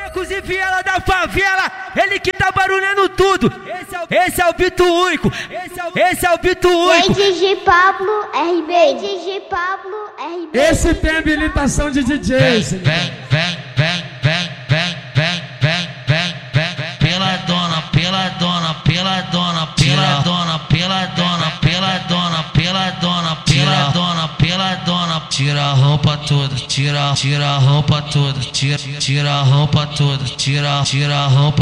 Becos e viela da favela, ele que tá barulhando tudo. Esse é o Bito Único. Esse é o Bito Único. DJ Pablo RB. DJ Pablo RB. Esse tem habilitação de DJ. Vem. Tira a roupa toda, tira a roupa toda, tira a roupa toda, tira a roupa